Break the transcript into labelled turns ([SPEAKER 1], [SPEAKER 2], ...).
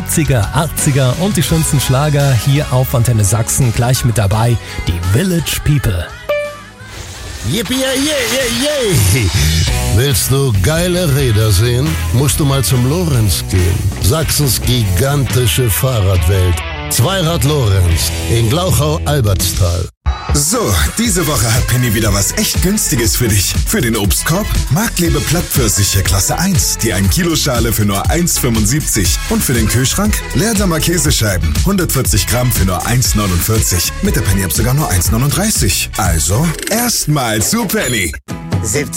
[SPEAKER 1] 70er, 80er und die schönsten Schlager hier auf Antenne Sachsen. Gleich mit dabei die Village People.
[SPEAKER 2] Yippie, yeah. Willst du geile Räder sehen? Musst du mal zum Lorenz gehen. Sachsens gigantische Fahrradwelt. Zweirad Lorenz in Glauchau-Albertstal.
[SPEAKER 3] So, diese Woche hat Penny wieder was echt Günstiges für dich. Für den Obstkorb Marktlebe Plattpfirsiche Klasse 1, die 1 Kilo Schale für nur 1,75. Und für den Kühlschrank Leerdammer Käsescheiben, 140 Gramm für nur 1,49. Mit der Penny-App sogar nur 1,39. Also, erstmal zu Penny.
[SPEAKER 4] 17